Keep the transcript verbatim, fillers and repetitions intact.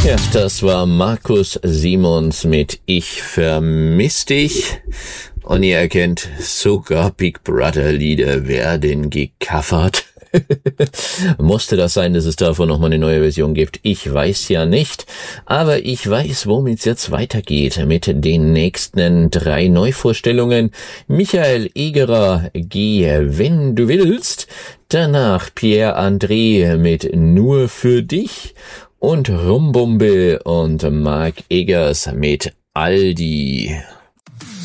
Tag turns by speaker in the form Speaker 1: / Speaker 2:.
Speaker 1: Ja, das war Markus Simons mit Ich vermiss dich. Und ihr erkennt, sogar Big Brother Lieder werden gecovert. Musste das sein, dass es davon nochmal eine neue Version gibt? Ich weiß ja nicht, aber ich weiß, womit es jetzt weitergeht mit den nächsten drei Neuvorstellungen. Michael Egerer, Geh, wenn du willst. Danach Pierre André mit Nur für dich. Und Rumbumbe und Mark Eggers mit Aldi.